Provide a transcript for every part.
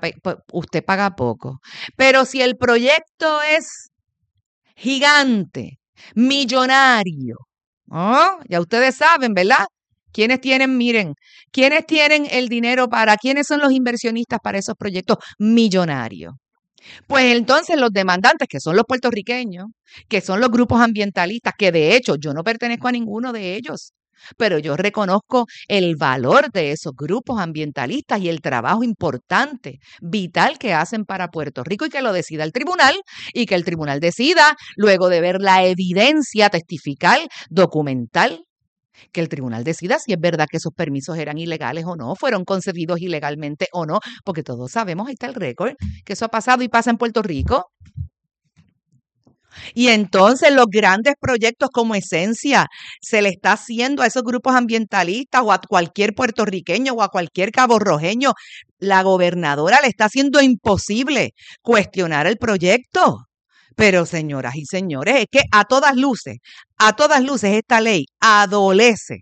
usted paga poco. Pero si el proyecto es gigante, millonario, ¿oh? Ya ustedes saben, ¿verdad? ¿Quiénes tienen el dinero quiénes son los inversionistas para esos proyectos millonarios? Pues entonces los demandantes, que son los puertorriqueños, que son los grupos ambientalistas, que de hecho yo no pertenezco a ninguno de ellos, pero yo reconozco el valor de esos grupos ambientalistas y el trabajo importante, vital que hacen para Puerto Rico y que lo decida el tribunal y que el tribunal decida luego de ver la evidencia testifical, documental, que el tribunal decida si es verdad que esos permisos eran ilegales o no, fueron concedidos ilegalmente o no, porque todos sabemos, ahí está el récord, que eso ha pasado y pasa en Puerto Rico. Y entonces los grandes proyectos como Esencia se le está haciendo a esos grupos ambientalistas o a cualquier puertorriqueño o a cualquier caborrojeño. La gobernadora le está haciendo imposible cuestionar el proyecto. Pero señoras y señores, es que a todas luces esta ley adolece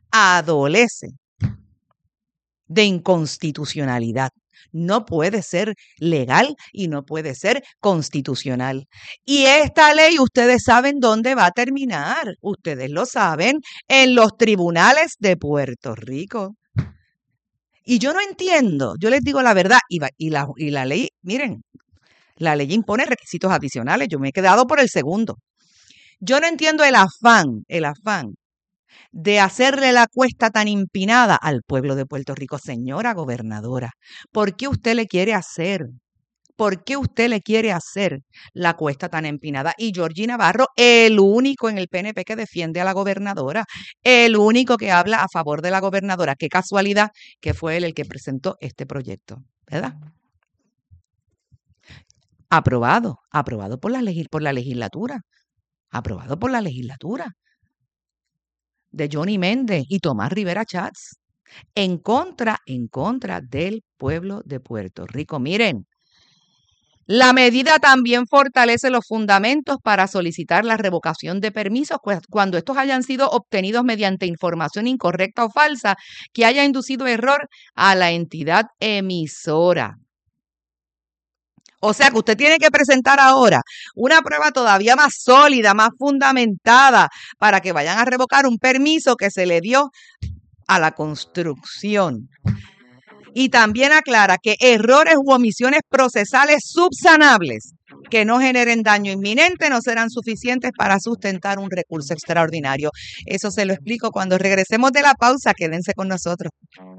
de inconstitucionalidad. No puede ser legal y no puede ser constitucional. Y esta ley, ustedes saben dónde va a terminar. Ustedes lo saben, en los tribunales de Puerto Rico. Y yo no entiendo, yo les digo la verdad, y la ley, miren, la ley impone requisitos adicionales. Yo me he quedado por el segundo. Yo no entiendo el afán de hacerle la cuesta tan empinada al pueblo de Puerto Rico. Señora gobernadora, ¿por qué usted le quiere hacer? ¿Por qué usted le quiere hacer la cuesta tan empinada? Y Georgie Navarro, el único en el PNP que defiende a la gobernadora, el único que habla a favor de la gobernadora. Qué casualidad que fue él el que presentó este proyecto, ¿verdad? Aprobado por la legislatura, aprobado por la legislatura de Johnny Méndez y Tomás Rivera Chats, en contra del pueblo de Puerto Rico. Miren, la medida también fortalece los fundamentos para solicitar la revocación de permisos cuando estos hayan sido obtenidos mediante información incorrecta o falsa que haya inducido error a la entidad emisora. O sea que usted tiene que presentar ahora una prueba todavía más sólida, más fundamentada, para que vayan a revocar un permiso que se le dio a la construcción. Y también aclara que errores u omisiones procesales subsanables que no generen daño inminente no serán suficientes para sustentar un recurso extraordinario. Eso se lo explico cuando regresemos de la pausa. Quédense con nosotros.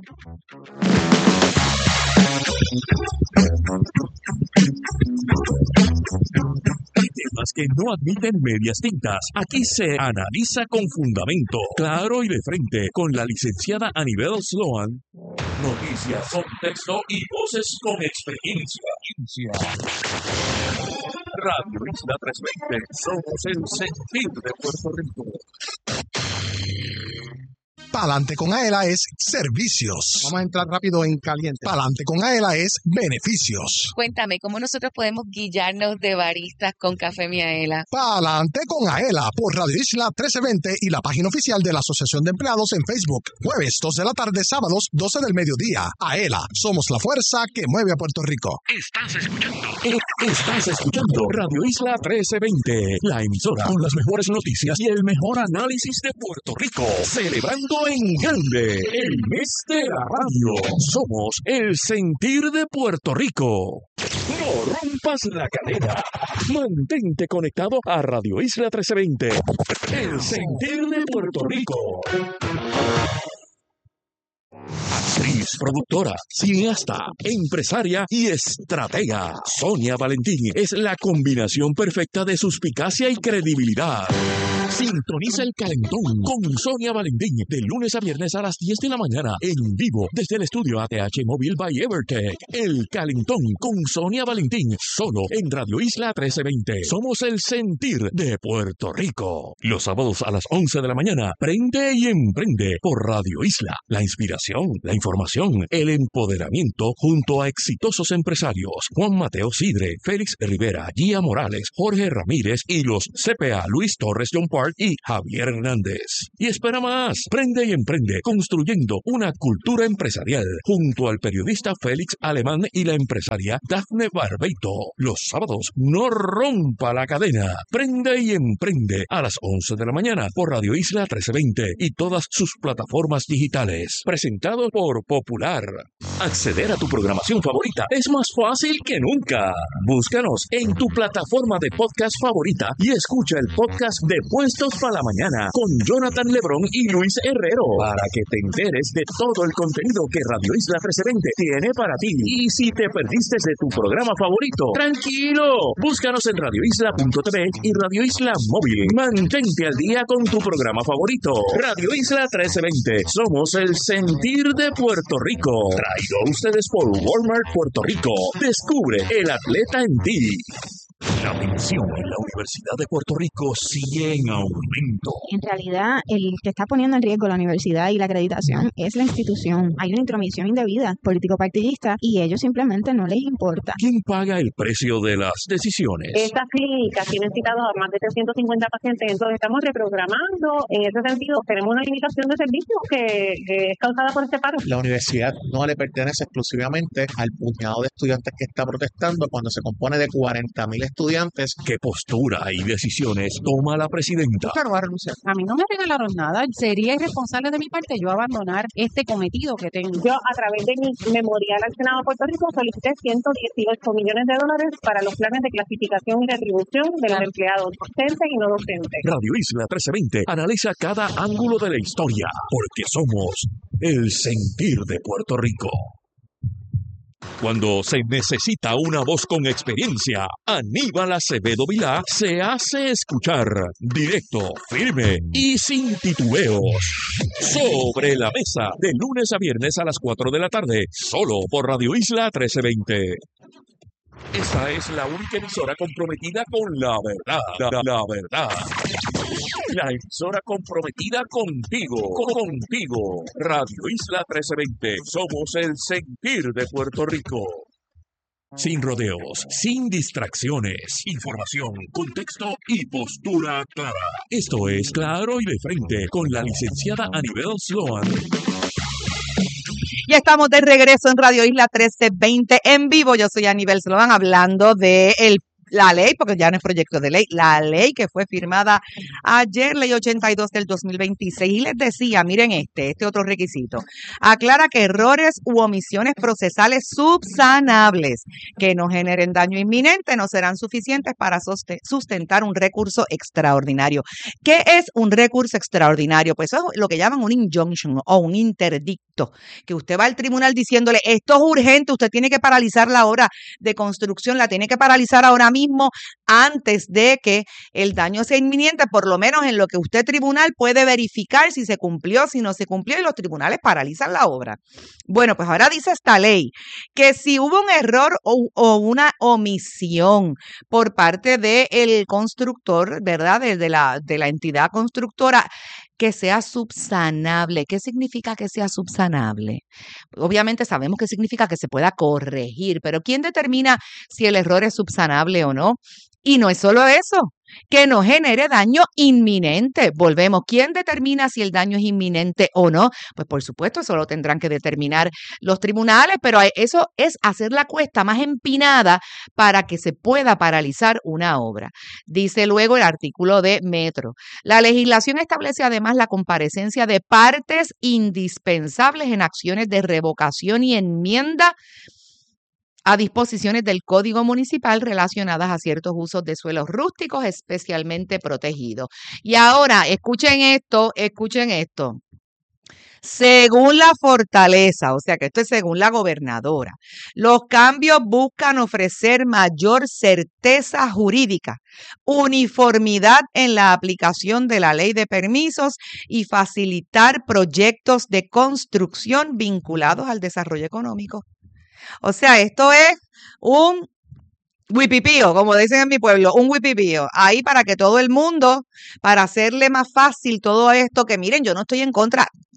Temas que no admiten medias tintas. Aquí se analiza con fundamento, claro y de frente, con la licenciada Anibel Sloan. Noticias, contexto y voces con experiencia. Radio Isla 320, somos el sentir de Puerto Rico. Pa'lante con Aela es servicios. Vamos a entrar rápido en caliente. Pa'lante con Aela es beneficios. Cuéntame, ¿cómo nosotros podemos guillarnos de baristas con Café Miaela? Pa'lante con Aela por Radio Isla 1320 y la página oficial de la Asociación de Empleados en Facebook. Jueves 2 de la tarde, sábados 12 del mediodía. Aela, somos la fuerza que mueve a Puerto Rico. Estás escuchando Radio Isla 1320, la emisora con las mejores noticias y el mejor análisis de Puerto Rico. Celebrando en grande el mes de la radio. Somos el sentir de Puerto Rico. No rompas la cadena. Mantente conectado a Radio Isla 1320. El sentir de Puerto Rico. Actriz, productora, cineasta, empresaria y estratega. Sonia Valentín es la combinación perfecta de suspicacia y credibilidad. Sintoniza el Calentón con Sonia Valentín de lunes a viernes a las 10 de la mañana en vivo desde el estudio ATH Móvil by Evertech. El Calentón con Sonia Valentín solo en Radio Isla 1320. Somos el sentir de Puerto Rico. Los sábados a las 11 de la mañana, prende y emprende por Radio Isla. La inspiración, la información, el empoderamiento junto a exitosos empresarios. Juan Mateo Sidre, Félix Rivera, Gia Morales, Jorge Ramírez y los CPA Luis Torres John Park Ward y Javier Hernández. Y espera más, prende y emprende, construyendo una cultura empresarial, junto al periodista Félix Alemán y la empresaria Dafne Barbeito. Los sábados, no rompa la cadena. Prende y emprende a las 11 de la mañana por Radio Isla 1320 y todas sus plataformas digitales. Presentado por Popular. Acceder a tu programación favorita es más fácil que nunca. Búscanos en tu plataforma de podcast favorita y escucha el podcast de Puestos para la Mañana con Jonathan Lebrón y Luis Herrero para que te enteres de todo el contenido que Radio Isla 1320 tiene para ti. Y si te perdiste de tu programa favorito, tranquilo, búscanos en radioisla.tv y Radio Isla Móvil. Mantente al día con tu programa favorito. Radio Isla 1320, somos el sentir de Puerto Rico. Traído a ustedes por Walmart Puerto Rico. Descubre el atleta en ti. La tensión en la Universidad de Puerto Rico sigue en aumento. En realidad, el que está poniendo en riesgo la universidad y la acreditación es la institución. Hay una intromisión indebida político-partidista y ellos simplemente no les importa. ¿Quién paga el precio de las decisiones? Estas clínicas tienen citado a más de 350 pacientes, entonces estamos reprogramando. En ese sentido, tenemos una limitación de servicios que es causada por este paro. La universidad no le pertenece exclusivamente al puñado de estudiantes que está protestando cuando se compone de 40,000 estudiantes. ¿Qué postura y decisiones toma la presidenta? A mí no me regalaron nada. Sería irresponsable de mi parte yo abandonar este cometido que tengo. Yo, a través de mi memorial al Senado de Puerto Rico, solicité $118 millones para los planes de clasificación y retribución de los empleados docentes y no docentes. Radio Isla 1320 analiza cada ángulo de la historia, porque somos el sentir de Puerto Rico. Cuando se necesita una voz con experiencia, Aníbal Acevedo Vilá se hace escuchar, directo, firme y sin titubeos. Sobre la mesa, de lunes a viernes a las 4 de la tarde, solo por Radio Isla 1320. Esta es la única emisora comprometida con la verdad. La verdad. La emisora comprometida contigo. Radio Isla 1320. Somos el sentir de Puerto Rico. Sin rodeos, sin distracciones. Información, contexto y postura clara. Esto es Claro y de Frente con la licenciada Anibel Sloan. Ya estamos de regreso en Radio Isla 1320 en vivo. Yo soy Anibel Sloan hablando de la ley, porque ya no es proyecto de ley, la ley que fue firmada ayer, ley 82 del 2026. Y les decía, miren este otro requisito. Aclara que errores u omisiones procesales subsanables que no generen daño inminente no serán suficientes para sustentar un recurso extraordinario. ¿Qué es un recurso extraordinario? Pues eso es lo que llaman un injunction o un interdicto, que usted va al tribunal diciéndole, esto es urgente, usted tiene que paralizar la obra de construcción, la tiene que paralizar ahora mismo antes de que el daño sea inminente, por lo menos en lo que usted tribunal puede verificar si se cumplió, si no se cumplió, y los tribunales paralizan la obra. Bueno, pues ahora dice esta ley que si hubo un error o una omisión por parte del constructor, ¿verdad? De la entidad constructora, que sea subsanable. ¿Qué significa que sea subsanable? Obviamente sabemos que significa que se pueda corregir, pero ¿quién determina si el error es subsanable o no? Y no es solo eso, que no genere daño inminente. Volvemos, ¿quién determina si el daño es inminente o no? Pues por supuesto, eso lo tendrán que determinar los tribunales, pero eso es hacer la cuesta más empinada para que se pueda paralizar una obra. Dice luego el artículo de Metro. La legislación establece además la comparecencia de partes indispensables en acciones de revocación y enmienda a disposiciones del Código Municipal relacionadas a ciertos usos de suelos rústicos especialmente protegidos. Y ahora, escuchen esto. Según la fortaleza, o sea que esto es según la gobernadora, los cambios buscan ofrecer mayor certeza jurídica, uniformidad en la aplicación de la ley de permisos y facilitar proyectos de construcción vinculados al desarrollo económico. O sea, esto es un huipipío, como dicen en mi pueblo, un huipipío. Ahí para que todo el mundo, para hacerle más fácil todo esto, que miren, yo no estoy en contra.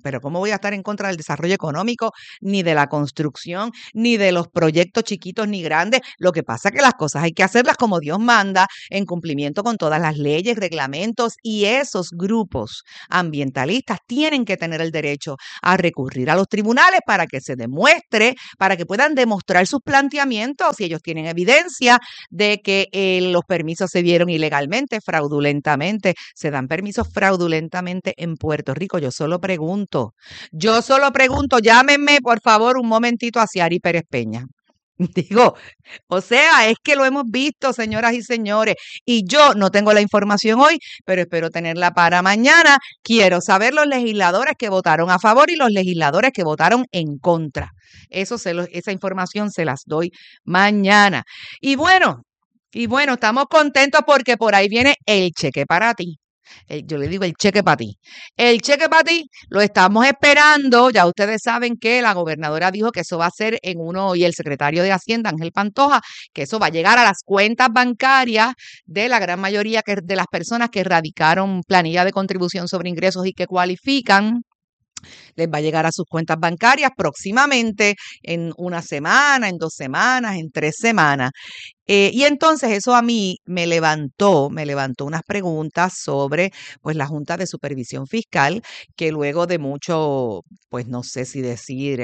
pero ¿cómo voy a estar en contra del desarrollo económico, ni de la construcción, ni de los proyectos chiquitos ni grandes? Lo que pasa es que las cosas hay que hacerlas como Dios manda, en cumplimiento con todas las leyes, reglamentos, y esos grupos ambientalistas tienen que tener el derecho a recurrir a los tribunales para que se demuestre, para que puedan demostrar sus planteamientos, si ellos tienen evidencia de que los permisos se dieron ilegalmente, fraudulentamente. Se dan permisos fraudulentamente en Puerto Rico. Yo solo pregunto, llámenme por favor un momentito a Ciari Pérez Peña. Digo, o sea, es que lo hemos visto, señoras y señores, y yo no tengo la información hoy, pero espero tenerla para mañana. Quiero saber los legisladores que votaron a favor y los legisladores que votaron en contra. Esa información se las doy mañana. Y bueno, estamos contentos porque por ahí viene el cheque para ti. Yo le digo el cheque para ti. El cheque para ti lo estamos esperando. Ya ustedes saben que la gobernadora dijo que eso va a ser y el secretario de Hacienda, Ángel Pantoja, que eso va a llegar a las cuentas bancarias de la gran mayoría de las personas que radicaron planilla de contribución sobre ingresos y que cualifican. Les va a llegar a sus cuentas bancarias próximamente, en una semana, en 2 semanas, en 3 semanas. Y entonces eso a mí me levantó unas preguntas sobre pues la Junta de Supervisión Fiscal, que luego de mucho, pues no sé si decir,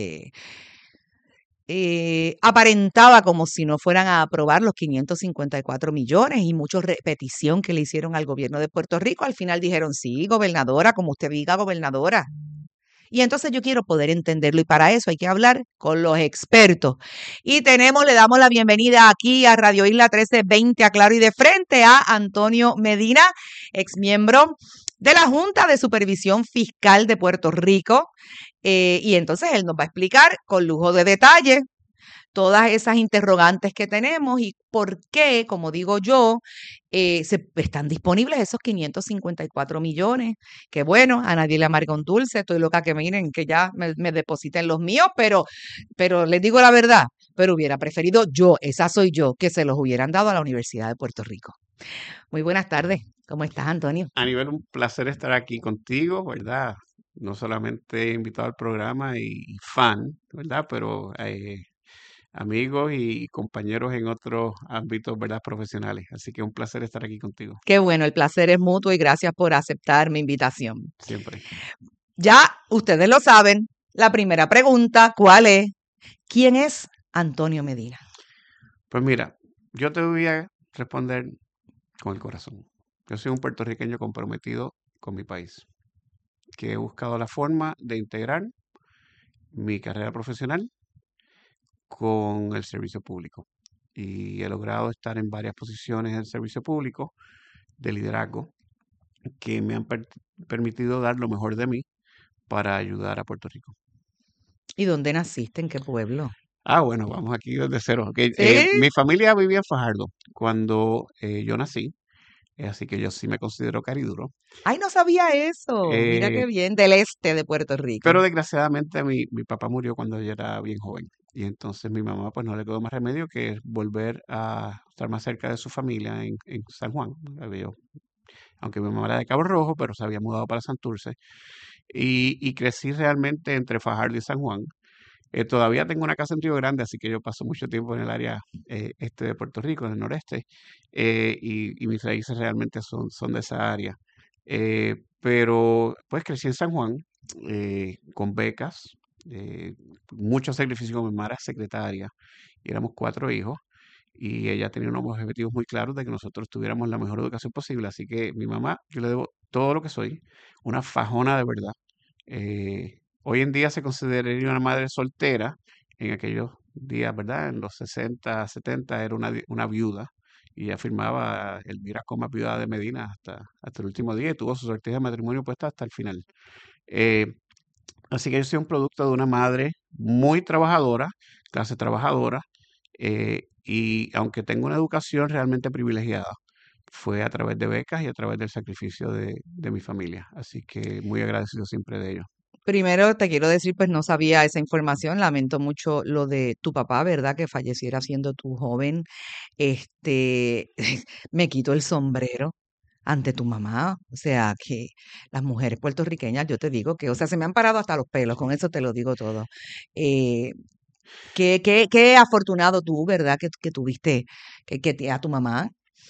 aparentaba como si no fueran a aprobar los 554 millones y mucha repetición que le hicieron al gobierno de Puerto Rico. Al final dijeron, sí, gobernadora, como usted diga, gobernadora. Y entonces yo quiero poder entenderlo y para eso hay que hablar con los expertos. Y le damos la bienvenida aquí a Radio Isla 1320, a Claro y de Frente, a Antonio Medina, exmiembro de la Junta de Supervisión Fiscal de Puerto Rico. Y entonces él nos va a explicar con lujo de detalle todas esas interrogantes que tenemos y por qué, como digo yo, están disponibles esos 554 millones, que bueno, a nadie le amarga un dulce, estoy loca que miren, que ya me depositen los míos, pero les digo la verdad, pero hubiera preferido esa soy yo, que se los hubieran dado a la Universidad de Puerto Rico. Muy buenas tardes, ¿cómo estás, Antonio? Aníbal, un placer estar aquí contigo, ¿verdad? No solamente invitado al programa y fan, ¿verdad? Pero amigos y compañeros en otros ámbitos, ¿verdad? Profesionales. Así que un placer estar aquí contigo. Qué bueno, el placer es mutuo y gracias por aceptar mi invitación. Siempre. Ya ustedes lo saben, la primera pregunta, ¿cuál es? ¿Quién es Antonio Medina? Pues mira, yo te voy a responder con el corazón. Yo soy un puertorriqueño comprometido con mi país, que he buscado la forma de integrar mi carrera profesional con el servicio público. Y he logrado estar en varias posiciones en el servicio público de liderazgo que me han permitido dar lo mejor de mí para ayudar a Puerto Rico. ¿Y dónde naciste? ¿En qué pueblo? Bueno, vamos aquí desde cero. Okay. ¿Sí? Mi familia vivía en Fajardo cuando yo nací, así que yo sí me considero cariduro. Ay, no sabía eso. Mira qué bien, del este de Puerto Rico. Pero desgraciadamente mi papá murió cuando yo era bien joven. Y entonces mi mamá pues no le quedó más remedio que volver a estar más cerca de su familia en San Juan. Aunque mi mamá era de Cabo Rojo, pero se había mudado para Santurce. Y crecí realmente entre Fajardo y San Juan. Todavía tengo una casa en Río Grande, así que yo paso mucho tiempo en el área este de Puerto Rico, en el noreste, y mis raíces realmente son de esa área. Pero pues crecí en San Juan con becas, mucho sacrificio con mi madre secretaria, y éramos 4 hijos, y ella tenía unos objetivos muy claros de que nosotros tuviéramos la mejor educación posible, así que mi mamá, yo le debo todo lo que soy, una fajona de verdad. Hoy en día se consideraría una madre soltera. En aquellos días, ¿verdad? En los 60, 70 era una viuda y ella firmaba el Mira como viuda de Medina hasta el último día y tuvo su sortija de matrimonio puesta hasta el final. Así que yo soy un producto de una madre muy trabajadora, clase trabajadora, y aunque tengo una educación realmente privilegiada, fue a través de becas y a través del sacrificio de mi familia. Así que muy agradecido siempre de ello. Primero te quiero decir, pues no sabía esa información, lamento mucho lo de tu papá, ¿verdad? Que falleciera siendo tu joven. Me quito el sombrero ante tu mamá. O sea, que las mujeres puertorriqueñas, yo te digo que, o sea, se me han parado hasta los pelos, con eso te lo digo todo. Eh, qué afortunado tú, ¿verdad? Que tuviste a tu mamá.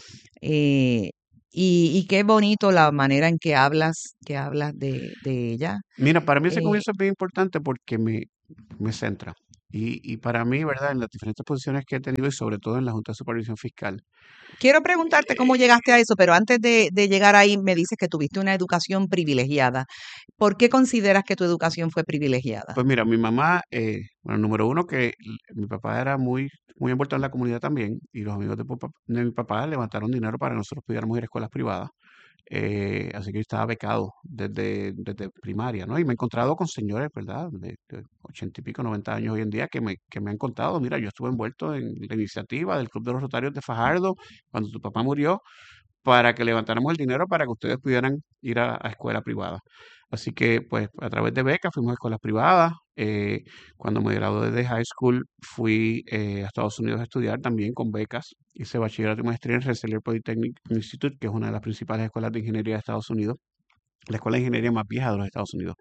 Eh, y qué bonito la manera en que hablas de ella. Mira, para mí ese Eh, comienzo es bien importante porque me centra. Y para mí, ¿verdad? En las diferentes posiciones que he tenido y sobre todo en la Junta de Supervisión Fiscal, Quiero preguntarte cómo llegaste a eso, pero antes de llegar ahí me dices que tuviste una educación privilegiada. ¿Por qué consideras que tu educación fue privilegiada? pues mira, mi mamá, bueno, número uno, que mi papá era muy, muy envuelto en la comunidad también y los amigos de mi papá levantaron dinero para que nosotros pudiéramos ir a escuelas privadas. Así que yo estaba becado desde primaria, ¿no? Y me he encontrado con señores, ¿verdad? De 80 y pico, 90 años hoy en día que me han contado, mira, yo estuve envuelto en la iniciativa del Club de los Rotarios de Fajardo cuando tu papá murió para que levantáramos el dinero para que ustedes pudieran ir a escuela privada. Así que, pues, a través de becas fuimos a escuelas privadas. Cuando me gradué de high school, fui a Estados Unidos a estudiar también con becas. Hice bachillerato y maestría en Rensselaer Polytechnic Institute, que es una de las principales escuelas de ingeniería de Estados Unidos, la escuela de ingeniería más vieja de los Estados Unidos.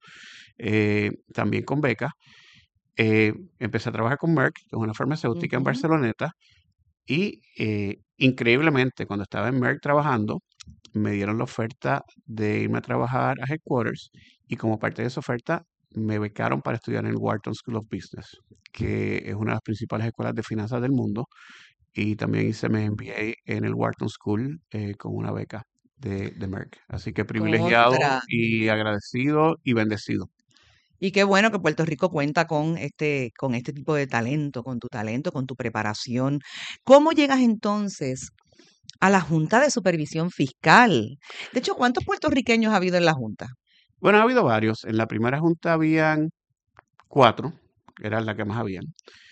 También con becas. Empecé a trabajar con Merck, que es una farmacéutica en Barceloneta. Y increíblemente, cuando estaba en Merck trabajando, me dieron la oferta de irme a trabajar a Headquarters y como parte de esa oferta me becaron para estudiar en el Wharton School of Business, que es una de las principales escuelas de finanzas del mundo. Y también hice mi MBA en el Wharton School con una beca de Merck. Así que privilegiado Contra. y agradecido y bendecido. Y qué bueno que Puerto Rico cuenta con este tipo de talento, con tu preparación. ¿Cómo llegas entonces a la Junta de Supervisión Fiscal? De hecho, ¿cuántos puertorriqueños ha habido en la Junta? Bueno, ha habido varios. En la primera junta habían 4, era la que más habían.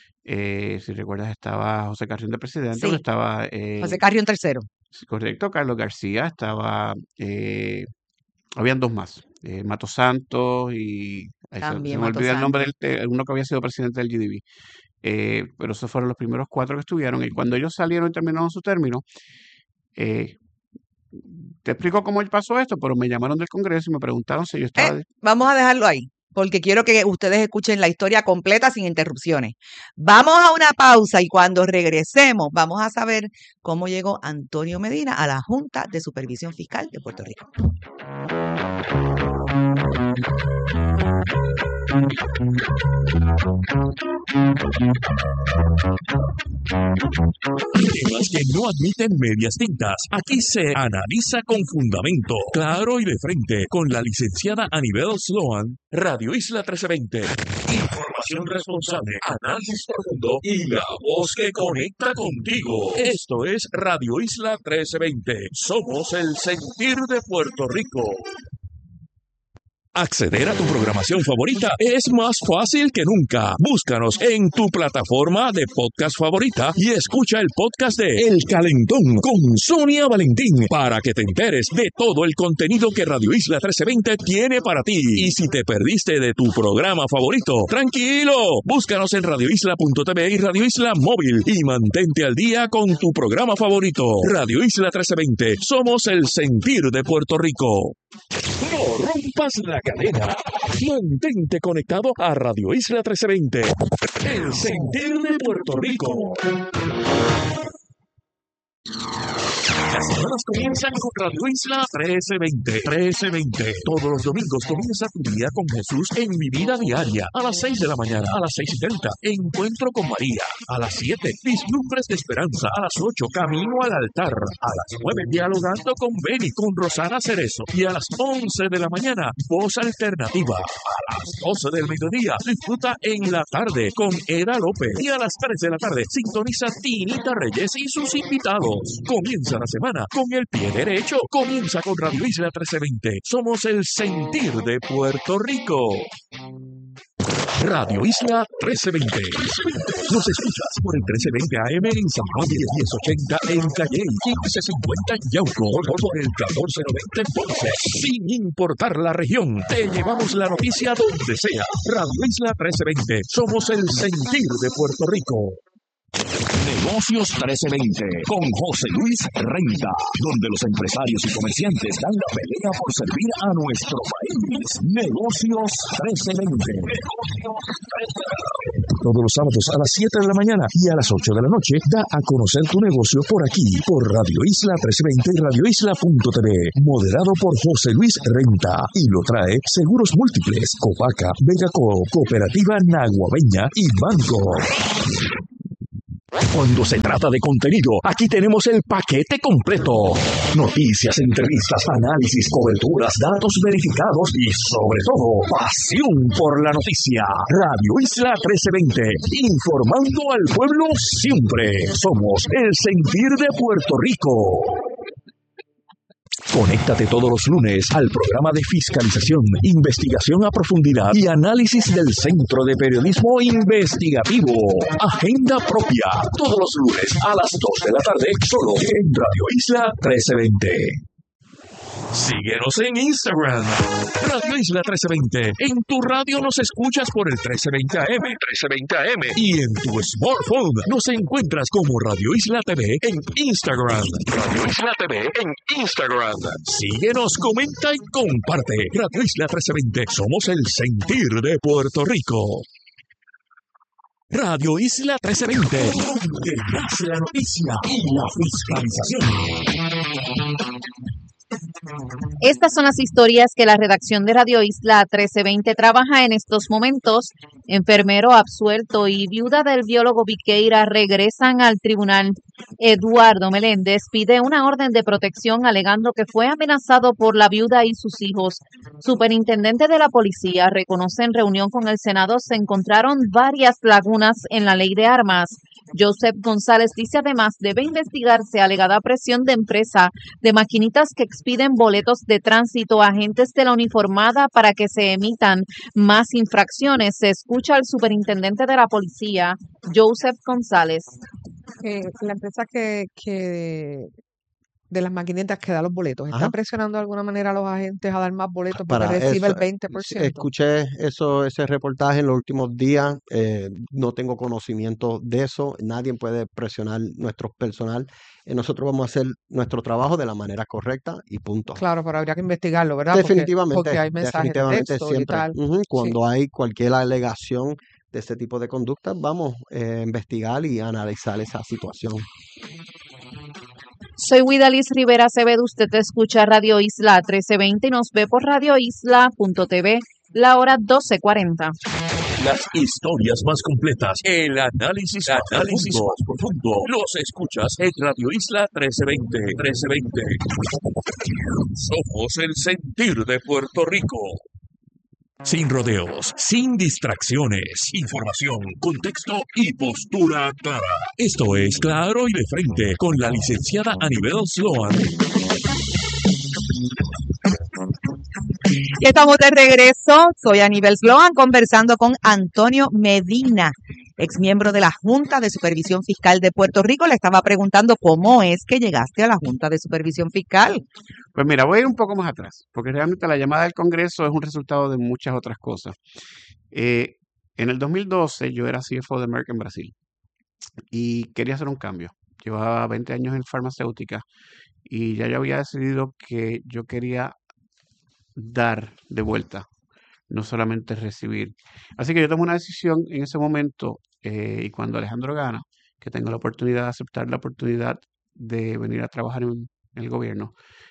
Si recuerdas, estaba José Carrión de presidente, pero Sí, estaba, José Carrión III. correcto, Carlos García, estaba, habían 2 más, Mato Santos y se También me Mato olvida el nombre Santos. uno que había sido presidente del GDB. Pero esos fueron los primeros 4 que estuvieron. Y cuando ellos salieron y terminaron su término, eh, te explico cómo pasó esto, pero me llamaron del Congreso y me preguntaron si yo estaba... Vamos a dejarlo ahí, porque quiero que ustedes escuchen la historia completa sin interrupciones. Vamos a una pausa y cuando regresemos vamos a saber cómo llegó Antonio Medina a la Junta de Supervisión Fiscal de Puerto Rico. Temas que no admiten medias tintas. Aquí se analiza con fundamento, claro y de frente, con la licenciada Anibel Sloan, Radio Isla 1320. Información responsable, análisis profundo y la voz que conecta contigo. Esto es Radio Isla 1320. Somos el sentir de Puerto Rico. Acceder a tu programación favorita es más fácil que nunca. Búscanos en tu plataforma de podcast favorita y escucha el podcast de El Calentón con Sonia Valentín para que te enteres de todo el contenido que Radio Isla 1320 tiene para ti. Y si te perdiste de tu programa favorito, tranquilo, búscanos en radioisla.tv y Radio Isla Móvil y mantente al día con tu programa favorito. Radio Isla 1320, somos el sentir de Puerto Rico. No rompas la cadena. Mantente conectado a Radio Isla 1320, el sentir de Puerto Rico. Las semanas comienzan con Radio Isla 1320. 1320. Todos los domingos comienza tu día con Jesús en Mi Vida Diaria. A las 6 de la mañana, a las 6:30, Encuentro con María. A las 7, Vislumbres de Esperanza. A las 8, Camino al Altar. A las 9, Dialogando con Beni, con Rosana Cerezo. Y a las 11 de la mañana, Voz Alternativa. A las 12 del mediodía, disfruta En la Tarde con Eda López. Y a las 3 de la tarde, sintoniza Tinita Reyes y sus invitados. Comienza la semana con el pie derecho. Comienza con Radio Isla 1320. Somos el sentir de Puerto Rico. Radio Isla 1320. Nos escuchas por el 1320 AM en San Juan y el 1080 en Calle, 1550 en Yauco, o por el 1490 en Ponce. Sin importar la región, te llevamos la noticia donde sea. Radio Isla 1320. Somos el sentir de Puerto Rico. Negocios 1320 con José Luis Renta, donde los empresarios y comerciantes dan la pelea por servir a nuestro país. Negocios 1320. Todos los sábados a las 7 de la mañana y a las 8 de la noche da a conocer tu negocio por aquí, por Radio Isla 1320 y radioisla.tv. Moderado por José Luis Renta y lo trae Seguros Múltiples, Copaca, Vegaco, Cooperativa Naguabeña y Banco. Cuando se trata de contenido, aquí tenemos el paquete completo. Noticias, entrevistas, análisis, coberturas, datos verificados y, sobre todo, pasión por la noticia. Radio Isla 1320, informando al pueblo siempre. Somos el sentir de Puerto Rico. Conéctate todos los lunes al programa de fiscalización, investigación a profundidad y análisis del Centro de Periodismo Investigativo. Agenda propia, todos los lunes a las 2 de la tarde, solo en Radio Isla 1320. Síguenos en Instagram, Radio Isla 1320. En tu radio nos escuchas por el 1320 AM, y en tu smartphone nos encuentras como Radio Isla TV en Instagram. Radio Isla TV en Instagram. Síguenos, comenta y comparte. Radio Isla 1320. Somos el sentir de Puerto Rico. Radio Isla 1320, donde nace la noticia y la fiscalización. Estas son las historias que la redacción de Radio Isla 1320 trabaja en estos momentos. Enfermero absuelto y viuda del biólogo Viqueira regresan al tribunal. Eduardo Meléndez pide una orden de protección alegando que fue amenazado por la viuda y sus hijos. Superintendente de la policía reconoce en reunión con el Senado se encontraron varias lagunas en la ley de armas. Joseph González dice además debe investigarse alegada presión de empresa de maquinitas que expiden boletos de tránsito a agentes de la uniformada para que se emitan más infracciones. Se escucha al superintendente de la policía, Joseph González. La empresa que de las maquinitas que da los boletos, ¿está presionando de alguna manera a los agentes a dar más boletos porque recibe el 20%? Escuché ese reportaje en los últimos días, no tengo conocimiento de eso, nadie puede presionar nuestro personal, nosotros vamos a hacer nuestro trabajo de la manera correcta y punto. Claro, pero habría que investigarlo, ¿verdad? Porque hay mensajes de texto siempre, y tal. Cuando hay cualquier alegación de este tipo de conducta, vamos a investigar y analizar esa situación. Soy Widalis Rivera Acevedo, usted escucha Radio Isla 1320 y nos ve por radioisla.tv, la hora 12:40. Las historias más completas, el análisis más profundo, los escuchas en Radio Isla 1320. Somos el sentir de Puerto Rico. Sin rodeos, sin distracciones, información, contexto y postura clara. Esto es Claro y de Frente con la licenciada Anibel Sloan. Y estamos de regreso. Soy Anibel Sloan conversando con Antonio Medina, exmiembro de la Junta de Supervisión Fiscal de Puerto Rico. Le estaba preguntando cómo es que llegaste a la Junta de Supervisión Fiscal. Pues mira, voy a ir un poco más atrás, porque realmente la llamada del Congreso es un resultado de muchas otras cosas. En el 2012 yo era CFO de Merck en Brasil y quería hacer un cambio. Llevaba 20 años en farmacéutica y ya yo había decidido que yo quería dar de vuelta, no solamente recibir. Así que yo tomé una decisión en ese momento y cuando Alejandro gana, que tengo la oportunidad de aceptar la oportunidad de venir a trabajar en el gobierno,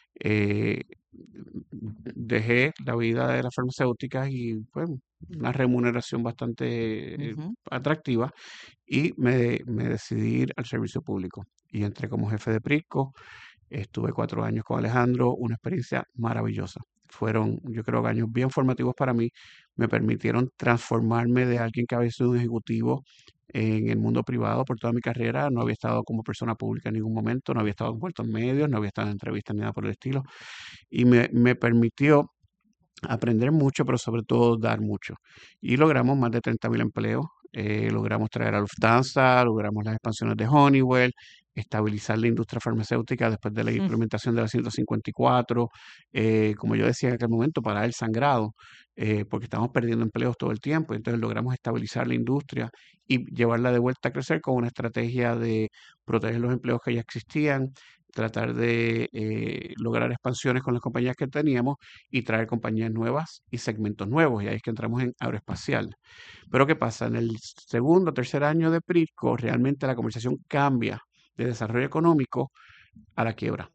dejé la vida de las farmacéuticas y pues una remuneración bastante atractiva y me decidí ir al servicio público y entré como jefe de PRISCO. Estuve 4 años con Alejandro, una experiencia maravillosa. Fueron, yo creo, años bien formativos para mí. Me permitieron transformarme de alguien que había sido un ejecutivo en el mundo privado por toda mi carrera. No había estado como persona pública en ningún momento, no había estado envuelto en medios, no había estado en entrevistas ni nada por el estilo. Y me permitió aprender mucho, pero sobre todo dar mucho. Y logramos más de 30,000 empleos. Logramos traer a Lufthansa, logramos las expansiones de Honeywell, estabilizar la industria farmacéutica después de la implementación de la 154, como yo decía en aquel momento, parar el sangrado, porque estamos perdiendo empleos todo el tiempo. Entonces logramos estabilizar la industria y llevarla de vuelta a crecer con una estrategia de proteger los empleos que ya existían, tratar de lograr expansiones con las compañías que teníamos y traer compañías nuevas y segmentos nuevos. Y ahí es que entramos en aeroespacial. Pero ¿qué pasa? En el segundo o tercer año de PRISCO, realmente la conversación cambia de desarrollo económico a la quiebra.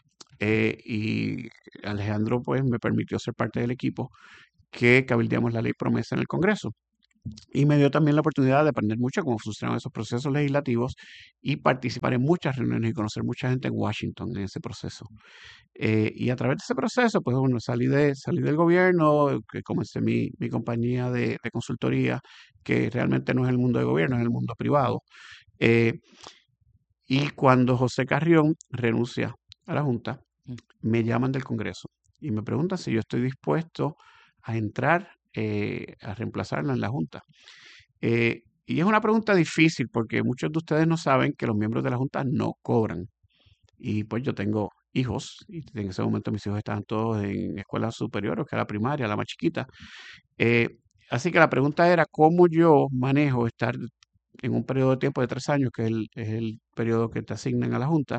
Y Alejandro pues me permitió ser parte del equipo que cabildeamos la ley promesa en el Congreso. Y me dio también la oportunidad de aprender mucho cómo funcionan esos procesos legislativos y participar en muchas reuniones y conocer mucha gente en Washington en ese proceso. Y a través de ese proceso, pues bueno, salí del gobierno, que comencé mi compañía de consultoría, que realmente no es el mundo de gobierno, es el mundo privado. Y cuando José Carrión renuncia a la Junta, me llaman del Congreso y me preguntan si yo estoy dispuesto a entrar a reemplazarla en la Junta. Y es una pregunta difícil porque muchos de ustedes no saben que los miembros de la Junta no cobran. Y pues yo tengo hijos y en ese momento mis hijos estaban todos en escuelas superiores, que era la primaria, la más chiquita. Así que la pregunta era cómo yo manejo estar en un periodo de tiempo de 3 años, que es el periodo que te asignan a la Junta,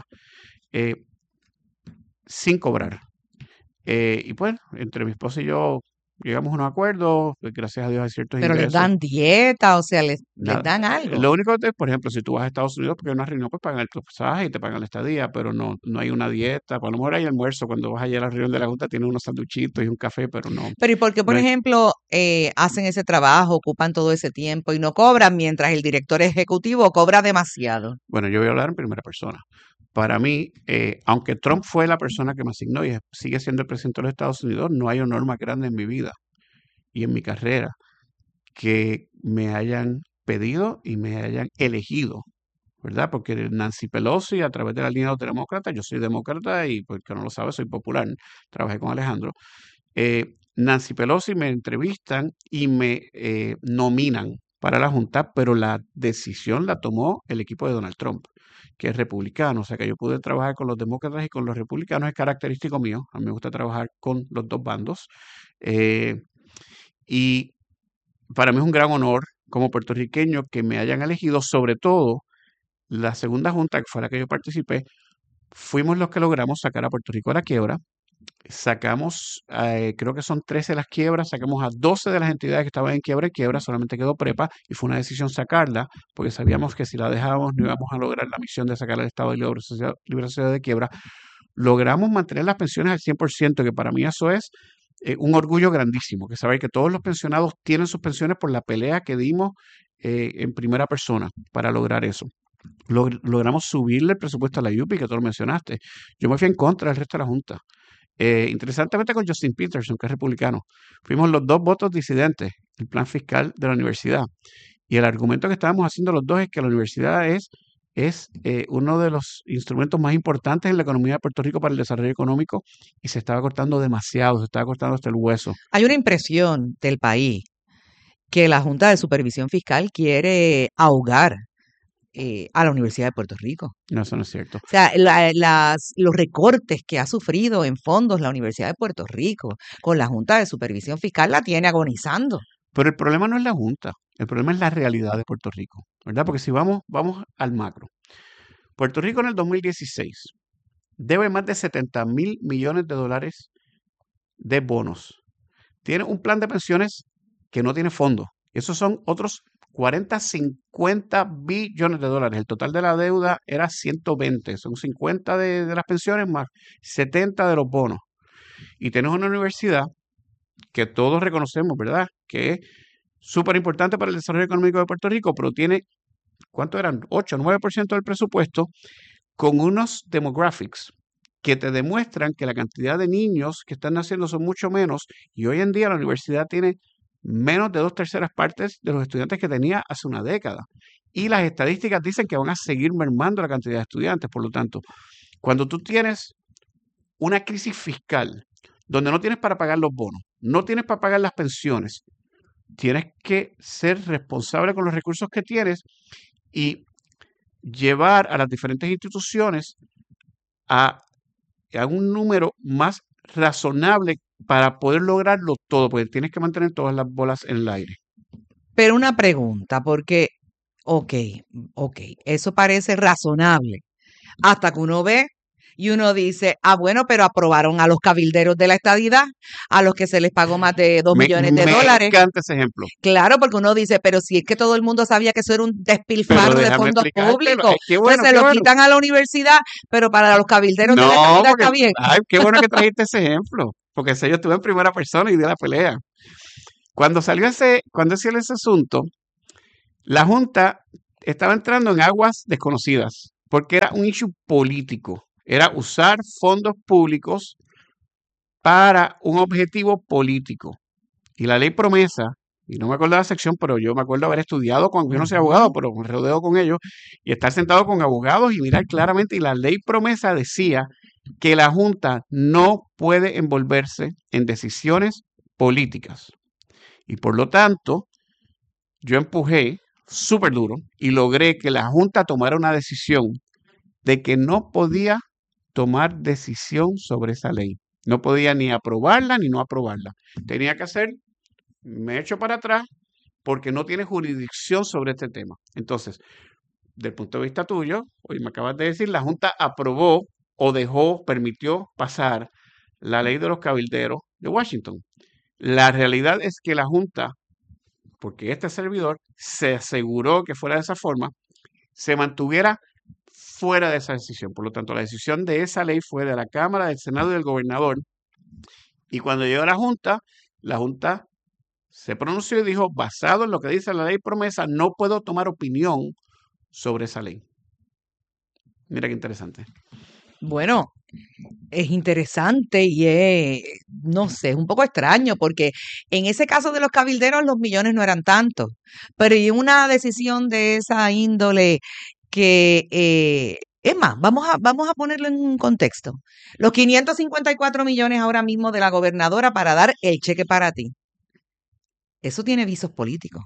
sin cobrar. Y pues, entre mi esposa y yo llegamos a un acuerdo, pues, gracias a Dios hay ciertos Pero les ingresos. dan dieta, o sea, les Nada. dan algo. Lo único que, por ejemplo, si tú vas a Estados Unidos porque hay una reunión, pues pagan el pasaje y te pagan la estadía, pero no hay una dieta. Pues, a lo mejor hay almuerzo cuando vas allá a la reunión de la Junta, tienen unos sanduchitos y un café, pero no. Pero ¿y por qué, por no hay- ejemplo, hacen ese trabajo, ocupan todo ese tiempo y no cobran mientras el director ejecutivo cobra demasiado? Bueno, yo voy a hablar en primera persona. Para mí, aunque Trump fue la persona que me asignó y sigue siendo el presidente de los Estados Unidos, no hay honor más grande en mi vida y en mi carrera que me hayan pedido y me hayan elegido, ¿verdad? Porque Nancy Pelosi, a través de la línea de los demócratas, yo soy demócrata y, porque no lo sabe, soy popular, trabajé con Alejandro. Nancy Pelosi me entrevistan y me nominan para la Junta, pero la decisión la tomó el equipo de Donald Trump, que es republicano. O sea que yo pude trabajar con los demócratas y con los republicanos, es característico mío. A mí me gusta trabajar con los dos bandos. Y para mí es un gran honor como puertorriqueño que me hayan elegido, sobre todo la segunda junta, que fue la que yo participé, fuimos los que logramos sacar a Puerto Rico de la quiebra. Sacamos, creo que son 13 las quiebras, sacamos a 12 de las entidades que estaban en quiebra, solamente quedó Prepa y fue una decisión sacarla, porque sabíamos que si la dejábamos no íbamos a lograr la misión de sacar al Estado de Libre Asociado de quiebra. Logramos mantener las pensiones al 100%, que para mí eso es un orgullo grandísimo, que saber que todos los pensionados tienen sus pensiones por la pelea que dimos en primera persona para lograr eso. Logramos subirle el presupuesto a la UPI, que tú lo mencionaste. Yo me fui en contra del resto de la Junta. Interesantemente con Justin Peterson, que es republicano. Fuimos los dos votos disidentes, el plan fiscal de la universidad. Y el argumento que estábamos haciendo los dos es que la universidad es uno de los instrumentos más importantes en la economía de Puerto Rico para el desarrollo económico y se estaba cortando demasiado, se estaba cortando hasta el hueso. Hay una impresión del país que la Junta de Supervisión Fiscal quiere ahogar a la Universidad de Puerto Rico. No, eso no es cierto. O sea, los recortes que ha sufrido en fondos la Universidad de Puerto Rico con la Junta de Supervisión Fiscal la tiene agonizando. Pero el problema no es la Junta, el problema es la realidad de Puerto Rico, ¿verdad? Porque si vamos al macro, Puerto Rico en el 2016 debe más de 70,000 millones de dólares de bonos. Tiene un plan de pensiones que no tiene fondos. Esos son otros 40, 50 billones de dólares. El total de la deuda era 120. Son 50 de las pensiones más 70 de los bonos. Y tenemos una universidad que todos reconocemos, ¿verdad? Que es súper importante para el desarrollo económico de Puerto Rico, pero tiene, ¿cuánto eran? 8, 9% del presupuesto, con unos demographics que te demuestran que la cantidad de niños que están naciendo son mucho menos, y hoy en día la universidad tiene menos de 2/3 partes de los estudiantes que tenía hace una década. Y las estadísticas dicen que van a seguir mermando la cantidad de estudiantes. Por lo tanto, cuando tú tienes una crisis fiscal donde no tienes para pagar los bonos, no tienes para pagar las pensiones, tienes que ser responsable con los recursos que tienes. Y llevar a las diferentes instituciones a un número más razonable para poder lograrlo todo, porque tienes que mantener todas las bolas en el aire. Pero una pregunta, porque, ok, eso parece razonable, hasta que uno ve y uno dice, bueno, pero aprobaron a los cabilderos de la estadidad, a los que se les pagó más de 2 millones de dólares. Me encanta ese ejemplo. Claro, porque uno dice, pero si es que todo el mundo sabía que eso era un despilfarro de fondos públicos, pues se lo quitan a la universidad, pero para los cabilderos de la estadidad está bien. Ay, qué bueno que trajiste ese ejemplo, porque yo estuve en primera persona y di la pelea. Cuando salió ese asunto, la Junta estaba entrando en aguas desconocidas, porque era un issue político. Era usar fondos públicos para un objetivo político. Y la ley promesa, y no me acuerdo de la sección, pero yo me acuerdo haber estudiado cuando yo no soy abogado, pero me rodeo con ellos, y estar sentado con abogados y mirar claramente, y la ley promesa decía que la Junta no puede envolverse en decisiones políticas. Y por lo tanto, yo empujé súper duro y logré que la Junta tomara una decisión de que no podía tomar decisión sobre esa ley. No podía ni aprobarla ni no aprobarla. Tenía que hacer, me echo para atrás, porque no tiene jurisdicción sobre este tema. Entonces, del punto de vista tuyo, hoy me acabas de decir, la Junta aprobó o permitió pasar la ley de los cabilderos de Washington. La realidad es que la Junta, porque este servidor se aseguró que fuera de esa forma, se mantuviera fuera de esa decisión. Por lo tanto, la decisión de esa ley fue de la Cámara, del Senado y del Gobernador. Y cuando llegó a la Junta se pronunció y dijo, basado en lo que dice la ley promesa, no puedo tomar opinión sobre esa ley. Mira qué interesante. Bueno, es interesante y no sé, es un poco extraño porque en ese caso de los cabilderos los millones no eran tantos, pero y una decisión de esa índole que, es más, vamos a ponerlo en un contexto. Los 554 millones ahora mismo de la gobernadora para dar el cheque para ti. Eso tiene visos políticos.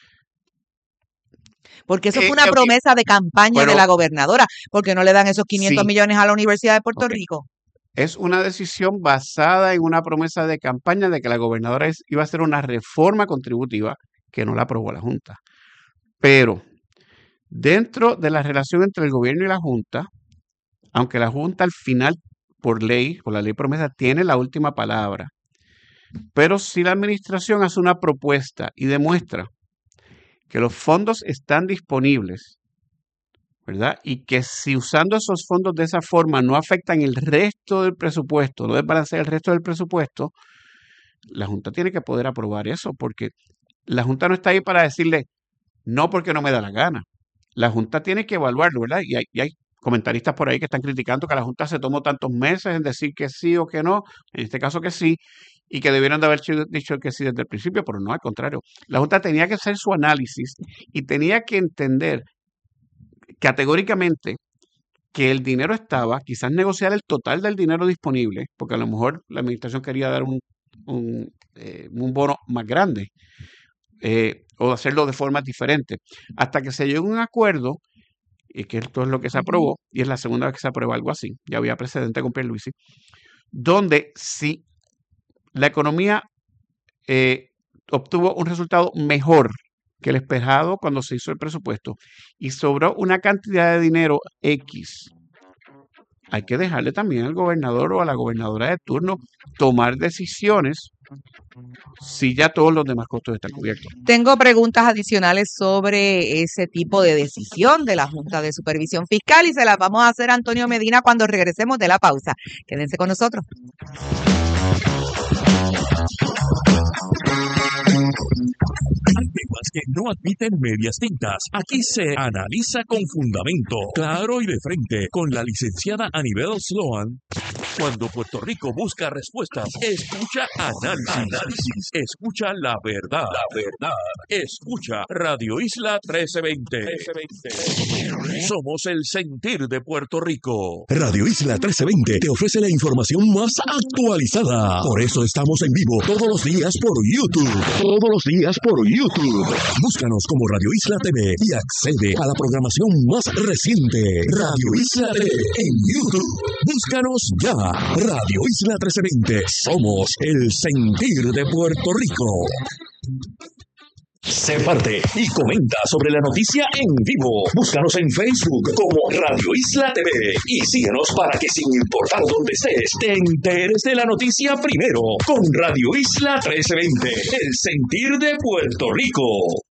Porque eso fue una promesa de campaña de la gobernadora. ¿Por qué no le dan esos 500 millones a la Universidad de Puerto Rico? Es una decisión basada en una promesa de campaña de que la gobernadora iba a hacer una reforma contributiva que no la aprobó la Junta. Pero dentro de la relación entre el gobierno y la Junta, aunque la Junta al final, por la ley promesa, tiene la última palabra, pero si la administración hace una propuesta y demuestra que los fondos están disponibles, ¿verdad? Y que si usando esos fondos de esa forma no afectan el resto del presupuesto, no desbalancea el resto del presupuesto, la Junta tiene que poder aprobar eso, porque la Junta no está ahí para decirle no porque no me da la gana. La Junta tiene que evaluarlo, ¿verdad? Y hay comentaristas por ahí que están criticando que la Junta se tomó tantos meses en decir que sí o que no, en este caso que sí, y que debieron de haber dicho que sí desde el principio, pero no, al contrario. La Junta tenía que hacer su análisis y tenía que entender categóricamente que el dinero estaba, quizás negociar el total del dinero disponible, porque a lo mejor la administración quería dar un bono más grande, o hacerlo de forma diferente, hasta que se llegó a un acuerdo, y que esto es lo que se aprobó, y es la segunda vez que se aprueba algo así, ya había precedente con Pierluisi, donde si la economía obtuvo un resultado mejor que el esperado cuando se hizo el presupuesto y sobró una cantidad de dinero X, hay que dejarle también al gobernador o a la gobernadora de turno tomar decisiones si ya todos los demás costos están cubiertos. Tengo preguntas adicionales sobre ese tipo de decisión de la Junta de Supervisión Fiscal y se las vamos a hacer a Antonio Medina cuando regresemos de la pausa. Quédense con nosotros. Hay temas que no admiten medias tintas. Aquí se analiza con fundamento, claro y de frente, con la licenciada Anibel Sloan. Cuando Puerto Rico busca respuestas, escucha análisis. Escucha la verdad. Escucha Radio Isla 1320. Somos el sentir de Puerto Rico. Radio Isla 1320 te ofrece la información más actualizada. Por eso estamos en vivo todos los días por YouTube. Búscanos como Radio Isla TV y accede a la programación más reciente. Radio Isla TV en YouTube. Búscanos ya. Radio Isla 1320. Somos el sentir de Puerto Rico. Sé parte y comenta sobre la noticia en vivo. Búscanos en Facebook como Radio Isla TV y síguenos para que sin importar dónde estés, te enteres de la noticia primero con Radio Isla 1320, el sentir de Puerto Rico.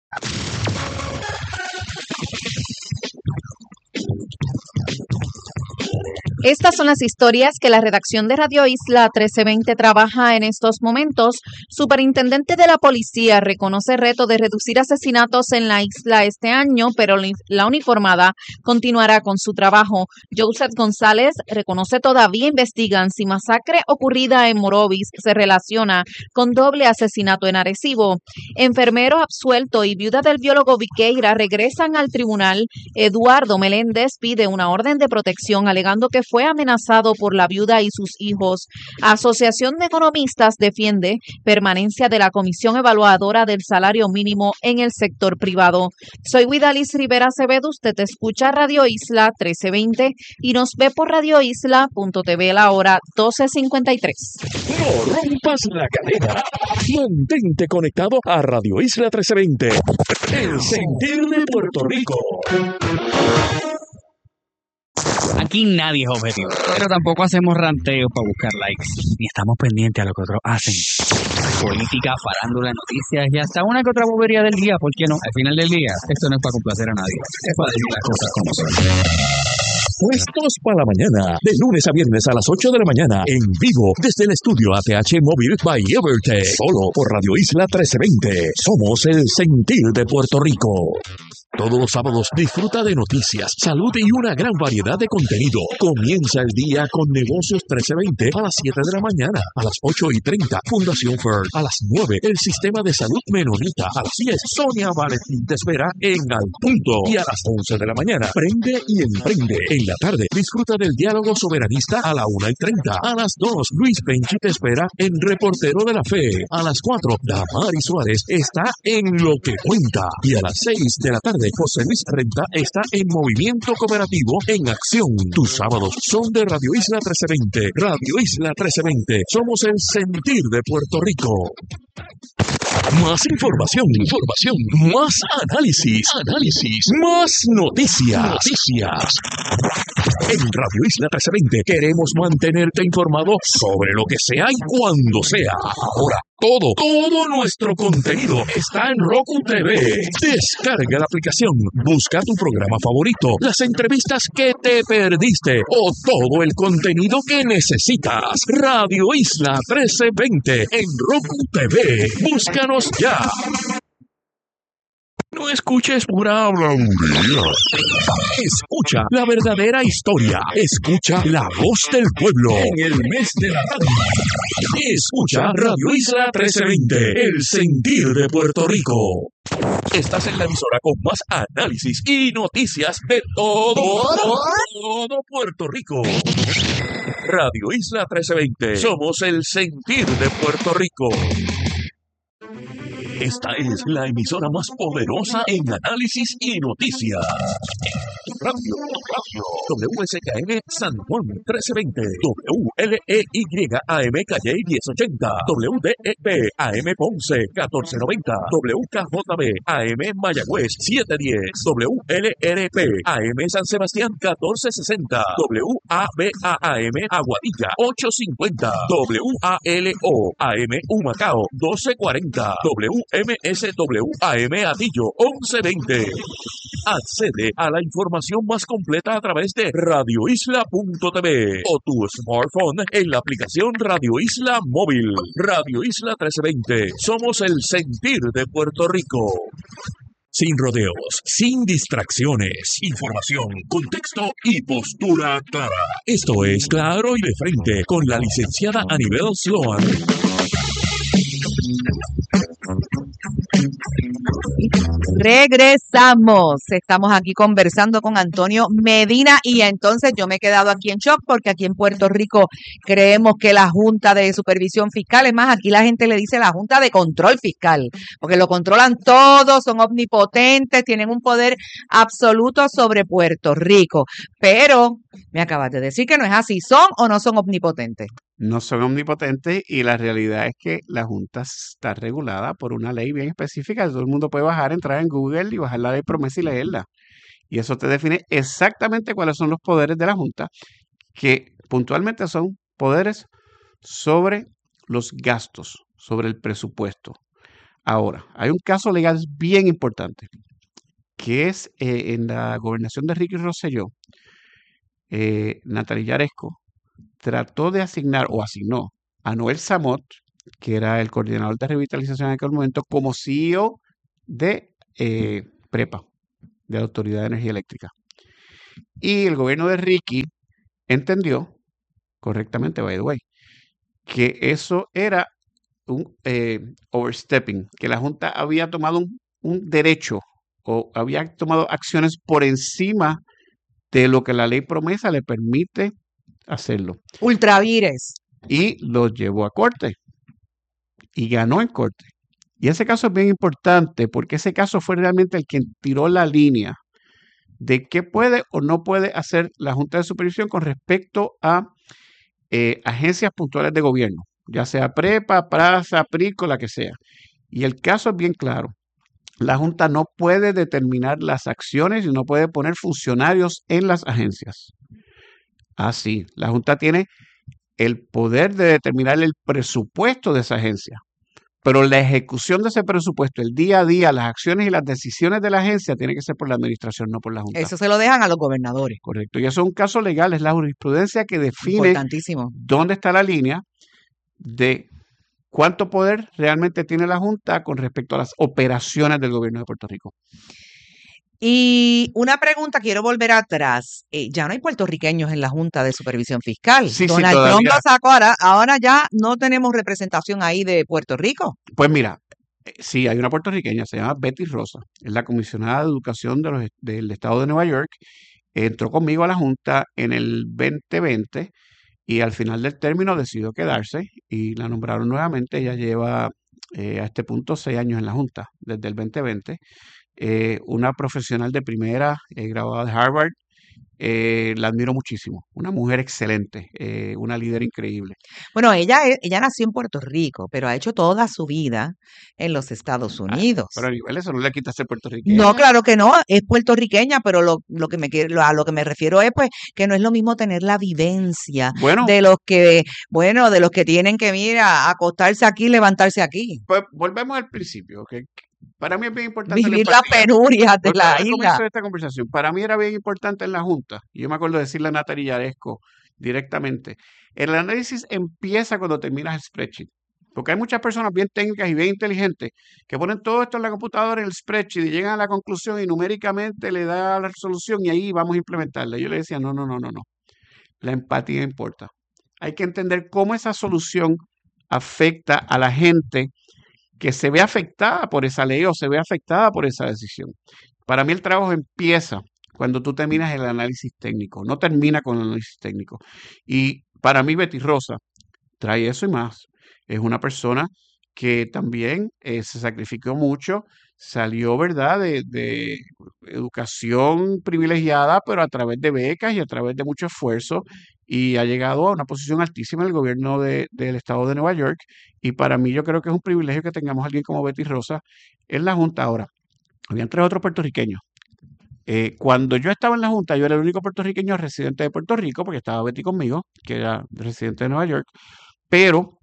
Estas son las historias que la redacción de Radio Isla 1320 trabaja en estos momentos. Superintendente de la Policía reconoce reto de reducir asesinatos en la isla este año, pero la uniformada continuará con su trabajo. Joseph González reconoce todavía investigan si masacre ocurrida en Morovis se relaciona con doble asesinato en Arecibo. Enfermero absuelto y viuda del biólogo Viqueira regresan al tribunal. Eduardo Meléndez pide una orden de protección alegando que fue amenazado por la viuda y sus hijos. Asociación de Economistas defiende permanencia de la Comisión Evaluadora del Salario Mínimo en el sector privado. Soy Guidalis Rivera Acevedo, usted escucha Radio Isla 1320 y nos ve por radioisla.tv a la hora 12:53. No rompas la cadena. Mantente conectado a Radio Isla 1320, el sentir de Puerto Rico. Aquí nadie es objetivo, pero tampoco hacemos ranteos para buscar likes, ni estamos pendientes a lo que otros hacen. Política, farándula, noticias y hasta una que otra bobería del día, ¿por qué no? Al final del día, esto no es para complacer a nadie, es para decir las cosas como son. Puestos para la mañana, de lunes a viernes a las 8 de la mañana, en vivo, desde el estudio ATH Móvil by Evertech, solo por Radio Isla 1320. Somos el sentir de Puerto Rico. Todos los sábados disfruta de noticias, salud y una gran variedad de contenido. Comienza el día con Negocios 1320 a las 7 de la mañana, a las 8:30 Fundación First, a las 9 el Sistema de Salud Menonita, a las 10 Sonia Valentín te espera en Al Punto y a las 11 de la mañana Prende y Emprende. En la tarde disfruta del diálogo soberanista a la 1:30, a las 2 Luis Penchi te espera en Reportero de la Fe, a las 4 Damari Suárez está en Lo que Cuenta y a las 6 de la tarde José Luis Renta está en Movimiento Cooperativo en Acción. Tus sábados son de Radio Isla 1320. Radio Isla 1320. Somos el sentir de Puerto Rico. Más información, más análisis, más noticias. En Radio Isla 1320 queremos mantenerte informado sobre lo que sea y cuando sea. Ahora, todo nuestro contenido está en Roku TV. Descarga la aplicación, busca tu programa favorito, las entrevistas que te perdiste o todo el contenido que necesitas. Radio Isla 1320 en Roku TV. Búscanos ya. No escuches pura habladuría. Escucha la verdadera historia. Escucha la voz del pueblo en el mes de la radio. Escucha Radio Isla 1320, el sentir de Puerto Rico. Estás en la emisora con más análisis y noticias de todo Puerto Rico. Radio Isla 1320. Somos el sentir de Puerto Rico. Esta es la emisora más poderosa en análisis y noticias. Radio WSKM San Juan 1320, WLEY AM Calle 1080, WDEP AM Ponce 1490, WKJB AM Mayagüez 710, WLRP AM San Sebastián 1460, WABA AM Aguadilla 850, WALO AM Humacao 1240, WMSW AM Atillo 1120. Accede a la información más completa a través de radioisla.tv o tu smartphone en la aplicación Radio Isla Móvil. Radio Isla 1320. Somos el sentir de Puerto Rico. Sin rodeos, sin distracciones. Información, contexto y postura clara. Esto es Claro y de Frente con la licenciada Anibel Sloan. Regresamos. Estamos aquí conversando con Antonio Medina y entonces yo me he quedado aquí en shock porque aquí en Puerto Rico creemos que la Junta de Supervisión Fiscal, es más, aquí la gente le dice la Junta de Control Fiscal, porque lo controlan todo, son omnipotentes, tienen un poder absoluto sobre Puerto Rico. Pero me acabas de decir que no es así. ¿Son o no son omnipotentes? No son omnipotentes y la realidad es que la Junta está regulada por una ley bien específica. Todo el mundo puede entrar en Google y bajar la ley promesa y leerla. Y eso te define exactamente cuáles son los poderes de la Junta, que puntualmente son poderes sobre los gastos, sobre el presupuesto. Ahora, hay un caso legal bien importante, que es en la gobernación de Ricky Rosselló, Natalie Yaresco trató de asignar o asignó a Noel Samot, que era el coordinador de revitalización en aquel momento, como CEO de PREPA, de la Autoridad de Energía Eléctrica. Y el gobierno de Ricky entendió, correctamente, by the way, que eso era un overstepping, que la Junta había tomado un derecho o había tomado acciones por encima de lo que la ley promesa le permite hacerlo. Ultravires. Y lo llevó a corte y ganó en corte. Y ese caso es bien importante porque ese caso fue realmente el que tiró la línea de qué puede o no puede hacer la Junta de Supervisión con respecto a agencias puntuales de gobierno, ya sea PREPA, PRASA, PRICO, la que sea. Y el caso es bien claro. La Junta no puede determinar las acciones y no puede poner funcionarios en las agencias. Así, la Junta tiene el poder de determinar el presupuesto de esa agencia, pero la ejecución de ese presupuesto, el día a día, las acciones y las decisiones de la agencia tiene que ser por la administración, no por la Junta. Eso se lo dejan a los gobernadores. Correcto, y eso es un caso legal, es la jurisprudencia que define dónde está la línea de cuánto poder realmente tiene la Junta con respecto a las operaciones del gobierno de Puerto Rico. Y una pregunta, quiero volver atrás. Ya no hay puertorriqueños en la Junta de Supervisión Fiscal. Sí, Donald Trump lo sacó, ahora ya no tenemos representación ahí de Puerto Rico. Pues mira, sí, hay una puertorriqueña, se llama Betty Rosa, es la comisionada de educación del estado de Nueva York. Entró conmigo a la Junta en el 2020 y al final del término decidió quedarse y la nombraron nuevamente. Ella lleva a este punto 6 años en la Junta, desde el 2020. Una profesional de primera, graduada de Harvard, la admiro muchísimo. Una mujer excelente, una líder increíble. Bueno, ella nació en Puerto Rico, pero ha hecho toda su vida en los Estados Unidos. Pero a nivel eso no le quita ser puertorriqueña. No, claro que no, es puertorriqueña, pero a lo que me refiero es pues que no es lo mismo tener la vivencia de los que tienen que acostarse aquí y levantarse aquí. Pues volvemos al principio, que para mí es bien importante vivir las penurias de la isla. Esta conversación. Para mí era bien importante en la Junta. Yo me acuerdo de decirle a Natalie Yaresco directamente. El análisis empieza cuando terminas el spreadsheet. Porque hay muchas personas bien técnicas y bien inteligentes que ponen todo esto en la computadora, en el spreadsheet, y llegan a la conclusión y numéricamente le da la resolución y ahí vamos a implementarla. Yo le decía, no. La empatía importa. Hay que entender cómo esa solución afecta a la gente que se ve afectada por esa ley o se ve afectada por esa decisión. Para mí el trabajo empieza cuando tú terminas el análisis técnico, no termina con el análisis técnico. Y para mí Betty Rosa trae eso y más. Es una persona que también se sacrificó mucho, salió, ¿verdad?, de educación privilegiada, pero a través de becas y a través de mucho esfuerzo, y ha llegado a una posición altísima en el gobierno del estado de Nueva York. Y para mí yo creo que es un privilegio que tengamos a alguien como Betty Rosa en la Junta. Ahora, habían 3 otros puertorriqueños. Cuando yo estaba en la Junta, yo era el único puertorriqueño residente de Puerto Rico, porque estaba Betty conmigo, que era residente de Nueva York, pero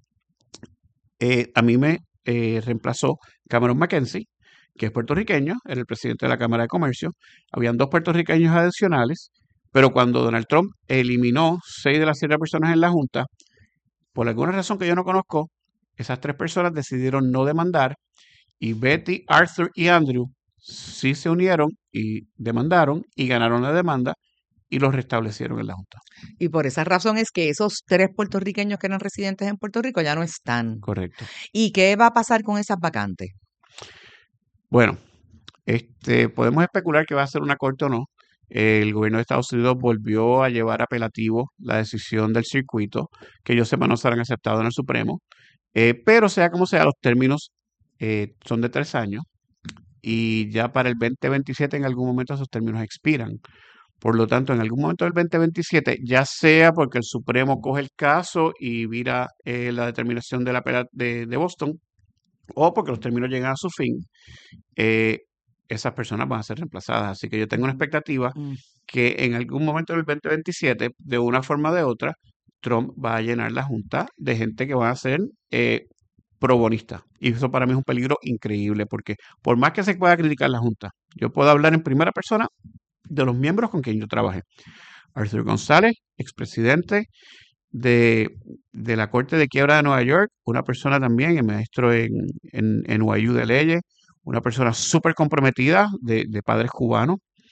a mí me reemplazó Cameron McKenzie, que es puertorriqueño, era el presidente de la Cámara de Comercio. Habían 2 puertorriqueños adicionales, pero cuando Donald Trump eliminó 6 de las 7 personas en la Junta, por alguna razón que yo no conozco, esas 3 personas decidieron no demandar y Betty, Arthur y Andrew sí se unieron y demandaron y ganaron la demanda y los restablecieron en la Junta. Y por esa razón es que esos 3 puertorriqueños que eran residentes en Puerto Rico ya no están. Correcto. ¿Y qué va a pasar con esas vacantes? Bueno, podemos especular que va a ser una corte o no. El gobierno de Estados Unidos volvió a llevar apelativo la decisión del circuito, que yo sepa no serán aceptados en el Supremo, pero sea como sea, los términos son de 3 años y ya para el 2027 en algún momento esos términos expiran. Por lo tanto, en algún momento del 2027, ya sea porque el Supremo coge el caso y vira la determinación de la de Boston, o porque los términos llegan a su fin, esas personas van a ser reemplazadas. Así que yo tengo una expectativa que en algún momento del 2027, de una forma o de otra, Trump va a llenar la Junta de gente que van a ser pro bonistas. Y eso para mí es un peligro increíble, porque por más que se pueda criticar la Junta, yo puedo hablar en primera persona de los miembros con quien yo trabajé. Arthur González, expresidente de la Corte de Quiebra de Nueva York, una persona también, maestro en NYU de leyes, una persona súper comprometida de padres cubanos.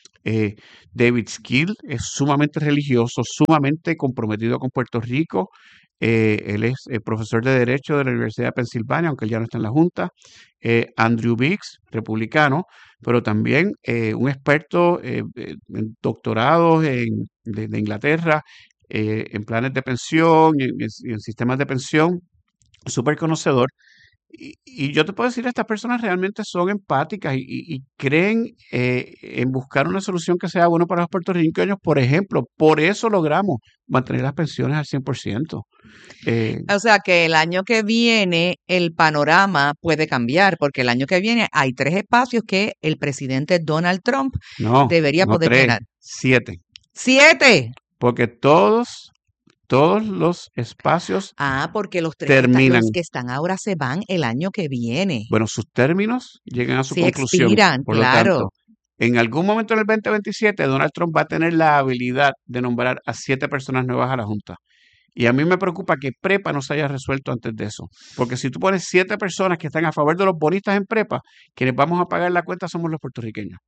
David Skill es sumamente religioso, sumamente comprometido con Puerto Rico. Él es profesor de Derecho de la Universidad de Pensilvania, aunque él ya no está en la Junta. Andrew Biggs, republicano, pero también un experto en doctorados de Inglaterra, en planes de pensión y en sistemas de pensión, súper conocedor. Y yo te puedo decir, estas personas realmente son empáticas y creen en buscar una solución que sea buena para los puertorriqueños. Por ejemplo, por eso logramos mantener las pensiones al 100%. O sea que el año que viene el panorama puede cambiar, porque el año que viene hay 3 espacios que el presidente Donald Trump debería poder 3, llenar. 7. ¡7! Porque todos los espacios porque los 3 terminan. los que están ahora se van el año que viene. Bueno, sus términos llegan a su Sí, conclusión. expiran, Por lo claro. tanto, en algún momento en el 2027, Donald Trump va a tener la habilidad de nombrar a 7 personas nuevas a la Junta. Y a mí me preocupa que prepa no se haya resuelto antes de eso. Porque si tú pones 7 personas que están a favor de los bonistas en prepa, quienes vamos a pagar la cuenta somos los puertorriqueños.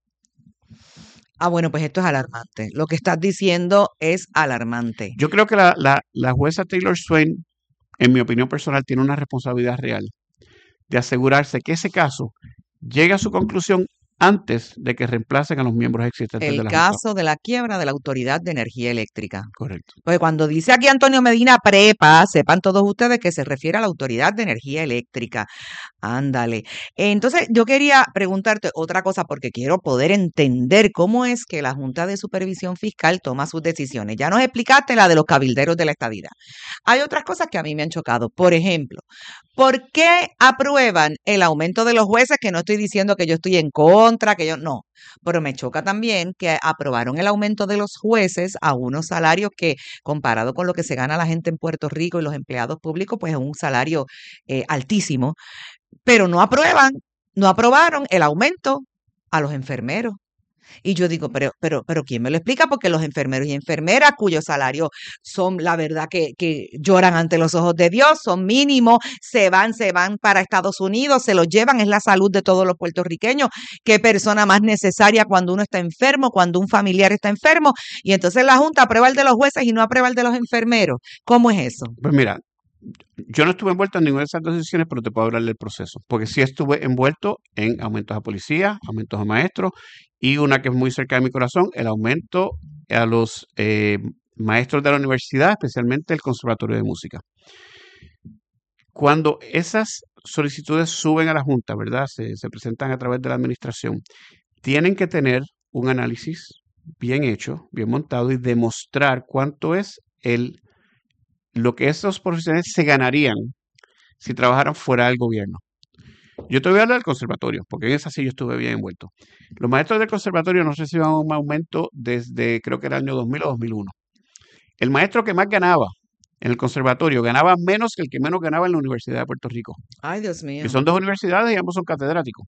Bueno, pues esto es alarmante. Lo que estás diciendo es alarmante. Yo creo que la jueza Taylor Swain, en mi opinión personal, tiene una responsabilidad real de asegurarse que ese caso llegue a su conclusión antes de que reemplacen a los miembros existentes de la Junta. El caso de la quiebra de la Autoridad de Energía Eléctrica. Correcto. Porque cuando dice aquí Antonio Medina prepa, sepan todos ustedes que se refiere a la Autoridad de Energía Eléctrica. Ándale. Entonces, yo quería preguntarte otra cosa porque quiero poder entender cómo es que la Junta de Supervisión Fiscal toma sus decisiones. Ya nos explicaste la de los cabilderos de la estadidad. Hay otras cosas que a mí me han chocado. Por ejemplo, ¿por qué aprueban el aumento de los jueces? Que no estoy diciendo que yo estoy en contra, que yo no. Pero me choca también que aprobaron el aumento de los jueces a unos salarios que, comparado con lo que se gana la gente en Puerto Rico y los empleados públicos, pues es un salario altísimo. Pero no aprobaron el aumento a los enfermeros. Y yo digo, pero ¿quién me lo explica? Porque los enfermeros y enfermeras cuyos salarios son, la verdad, que lloran ante los ojos de Dios, son mínimos, se van para Estados Unidos, se los llevan, es la salud de todos los puertorriqueños. Qué persona más necesaria cuando uno está enfermo, cuando un familiar está enfermo. Y entonces la Junta aprueba el de los jueces y no aprueba el de los enfermeros. ¿Cómo es eso? Pues mira, yo no estuve envuelto en ninguna de esas decisiones, pero te puedo hablar del proceso, porque sí estuve envuelto en aumentos a policía, aumentos a maestros, y una que es muy cerca de mi corazón, el aumento a los maestros de la universidad, especialmente el Conservatorio de Música. Cuando esas solicitudes suben a la Junta, ¿verdad? Se presentan a través de la administración, tienen que tener un análisis bien hecho, bien montado y demostrar cuánto es lo que esos profesionales se ganarían si trabajaran fuera del gobierno. Yo te voy a hablar del conservatorio, porque en esa sí yo estuve bien envuelto. Los maestros del conservatorio no reciben un aumento desde, creo que era el año 2000 o 2001. El maestro que más ganaba en el conservatorio ganaba menos que el que menos ganaba en la Universidad de Puerto Rico. Ay, Dios mío. Que son 2 universidades y ambos son catedráticos.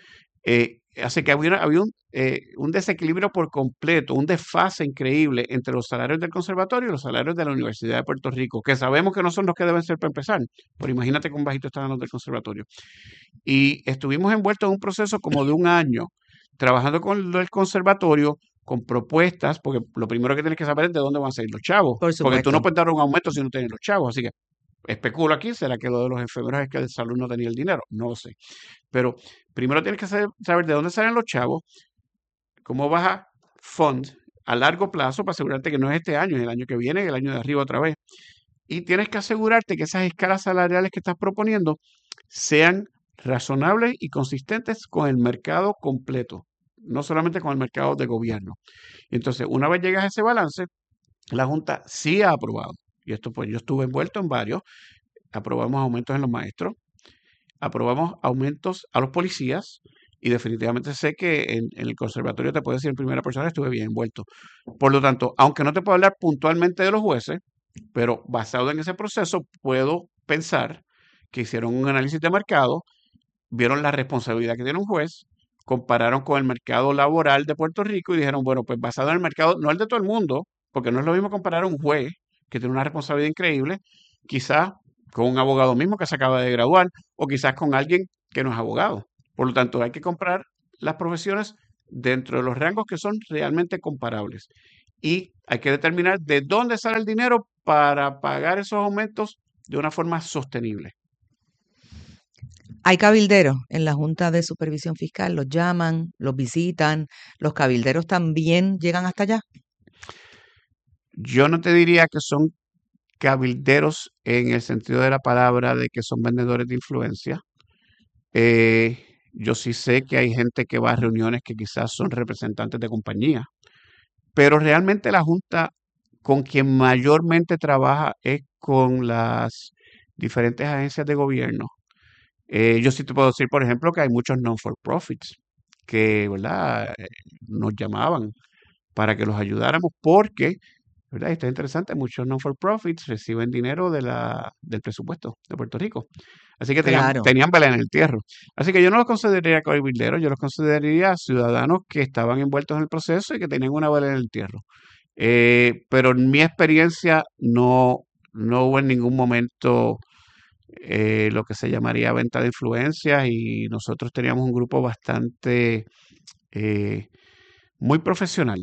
Así que había un desequilibrio por completo, un desfase increíble entre los salarios del conservatorio y los salarios de la Universidad de Puerto Rico, que sabemos que no son los que deben ser para empezar, pero imagínate cuán bajito están los del conservatorio. Y estuvimos envueltos en un proceso como de un año trabajando con el conservatorio, con propuestas, porque lo primero que tienes que saber es de dónde van a salir los chavos. Por Porque tú supuesto. no puedes dar un aumento si no tienes los chavos. Así que especulo aquí, ¿será que lo de los enfermeros es que el salud no tenía el dinero? No lo sé. Pero primero tienes que saber de dónde salen los chavos, cómo vas a fund a largo plazo para asegurarte que no es este año, es el año que viene, el año de arriba otra vez. Y tienes que asegurarte que esas escalas salariales que estás proponiendo sean razonables y consistentes con el mercado completo, no solamente con el mercado de gobierno. Y entonces, una vez llegas a ese balance, la Junta sí ha aprobado, y esto pues yo estuve envuelto en varios, aprobamos aumentos en los maestros, aprobamos aumentos a los policías, y definitivamente sé que en el conservatorio te puedo decir en primera persona, estuve bien envuelto. Por lo tanto, aunque no te puedo hablar puntualmente de los jueces, pero basado en ese proceso, puedo pensar que hicieron un análisis de mercado, vieron la responsabilidad que tiene un juez, compararon con el mercado laboral de Puerto Rico y dijeron, bueno, pues basado en el mercado, no el de todo el mundo, porque no es lo mismo comparar a un juez que tiene una responsabilidad increíble, quizás con un abogado mismo que se acaba de graduar, o quizás con alguien que no es abogado. Por lo tanto, hay que comprar las profesiones dentro de los rangos que son realmente comparables. Y hay que determinar de dónde sale el dinero para pagar esos aumentos de una forma sostenible. Hay cabilderos en la Junta de Supervisión Fiscal, los llaman, los visitan, los cabilderos también llegan hasta allá. Yo no te diría que son cabilderos en el sentido de la palabra de que son vendedores de influencia. Yo sí sé que hay gente que va a reuniones que quizás son representantes de compañía, pero realmente la Junta con quien mayormente trabaja es con las diferentes agencias de gobierno. Yo sí te puedo decir, por ejemplo, que hay muchos non-for-profits que, ¿verdad? Nos llamaban para que los ayudáramos porque, ¿verdad? Esto es interesante, muchos non-for-profits reciben dinero del presupuesto de Puerto Rico. Así que Claro. tenían vela en el entierro. Así que yo no los consideraría cabilderos, yo los consideraría ciudadanos que estaban envueltos en el proceso y que tenían una vela en el entierro. Pero en mi experiencia no hubo en ningún momento lo que se llamaría venta de influencias y nosotros teníamos un grupo bastante muy profesional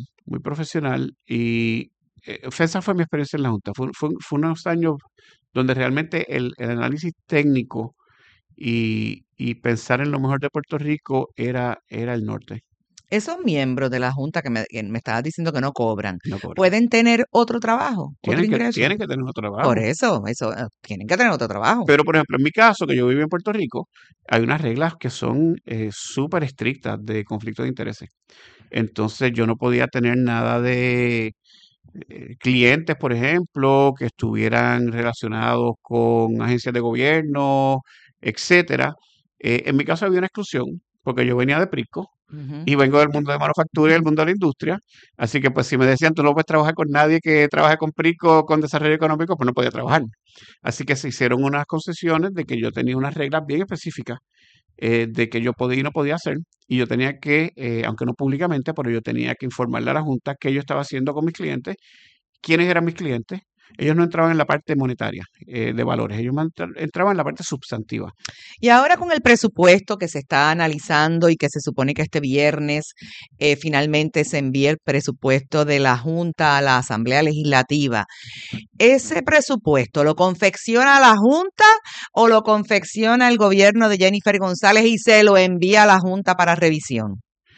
y esa fue mi experiencia en la Junta. Fue unos años donde realmente el análisis técnico y pensar en lo mejor de Puerto Rico era el norte. Esos miembros de la Junta que me estabas diciendo que no cobran, No cobran. ¿pueden tener otro trabajo, otro ingreso? Tienen que tener otro trabajo. Por eso, tienen que tener otro trabajo. Pero, por ejemplo, en mi caso, que yo vivo en Puerto Rico, hay unas reglas que son súper estrictas de conflicto de intereses. Entonces, yo no podía tener nada de clientes, por ejemplo, que estuvieran relacionados con agencias de gobierno, etcétera. En mi caso había una exclusión, porque yo venía de Prisco y vengo del mundo de manufactura y del mundo de la industria. Así que, pues, si me decían, tú no puedes trabajar con nadie que trabaje con Prisco, con desarrollo económico, pues no podía trabajar. Así que se hicieron unas concesiones de que yo tenía unas reglas bien específicas de que yo podía y no podía hacer. Y yo tenía que, aunque no públicamente, pero yo tenía que informarle a la Junta qué yo estaba haciendo con mis clientes, quiénes eran mis clientes. Ellos no entraban en la parte monetaria de valores, ellos entraban en la parte sustantiva. Y ahora con el presupuesto que se está analizando y que se supone que este viernes finalmente se envíe el presupuesto de la Junta a la Asamblea Legislativa, ¿ese presupuesto lo confecciona la Junta o lo confecciona el gobierno de Jennifer González y se lo envía a la Junta para revisión?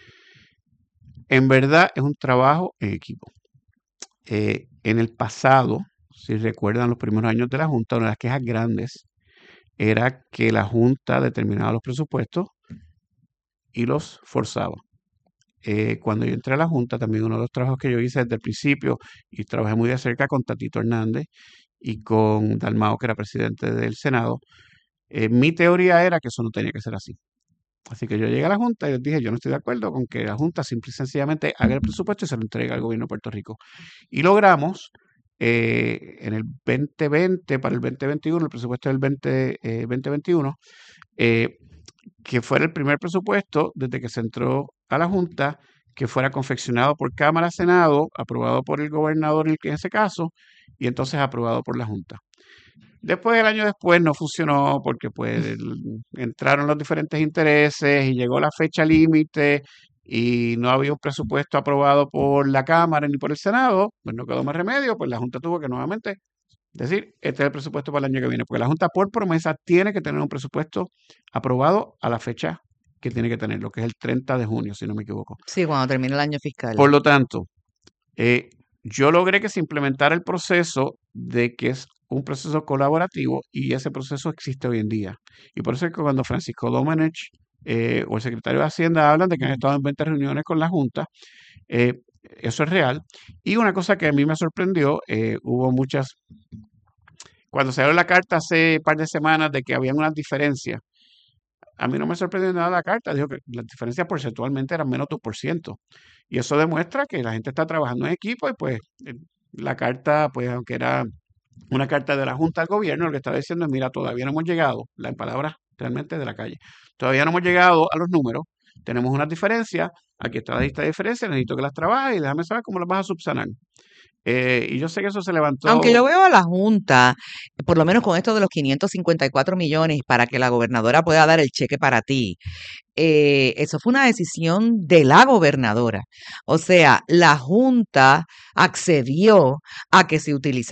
En verdad es un trabajo en equipo. En el pasado, si recuerdan los primeros años de la Junta, una de las quejas grandes era que la Junta determinaba los presupuestos y los forzaba. Cuando yo entré a la Junta, también uno de los trabajos que yo hice desde el principio, y trabajé muy de cerca con Tatito Hernández y con Dalmao, que era presidente del Senado, mi teoría era que eso no tenía que ser así. Así que yo llegué a la Junta y les dije, yo no estoy de acuerdo con que la Junta simple y sencillamente haga el presupuesto y se lo entregue al gobierno de Puerto Rico. Y logramos en el 2020, para el 2021, el presupuesto del 2021, que fuera el primer presupuesto desde que se entró a la Junta, que fuera confeccionado por Cámara, Senado, aprobado por el gobernador en ese caso, y entonces aprobado por la Junta. Después, el año después, no funcionó porque pues entraron los diferentes intereses y llegó la fecha límite y no había un presupuesto aprobado por la Cámara ni por el Senado, pues no quedó más remedio, pues la Junta tuvo que nuevamente decir, este es el presupuesto para el año que viene, porque la Junta por promesa tiene que tener un presupuesto aprobado a la fecha que tiene que tener, lo que es el 30 de junio, si no me equivoco. Sí, cuando termine el año fiscal. Por lo tanto, yo logré que se implementara el proceso de que es un proceso colaborativo y ese proceso existe hoy en día. Y por eso es que cuando Francisco Domenech o el secretario de Hacienda hablan de que han estado en 20 reuniones con la Junta, eso es real. Y una cosa que a mí me sorprendió, hubo muchas, cuando salió la carta hace un par de semanas de que habían unas diferencias, a mí no me sorprendió nada la carta, dijo que las diferencias porcentualmente eran menos 2%. Y eso demuestra que la gente está trabajando en equipo y pues la carta, pues aunque era una carta de la Junta al gobierno, lo que estaba diciendo es, mira, todavía no hemos llegado, en palabras realmente de la calle, todavía no hemos llegado a los números, tenemos unas diferencias, aquí está la lista de diferencias, necesito que las trabajes y déjame saber cómo las vas a subsanar. Y yo sé que eso se levantó. Aunque yo veo a la Junta, por lo menos con esto de los 554 millones para que la gobernadora pueda dar el cheque para ti, eso fue una decisión de la gobernadora. O sea, la Junta accedió a que se utilizara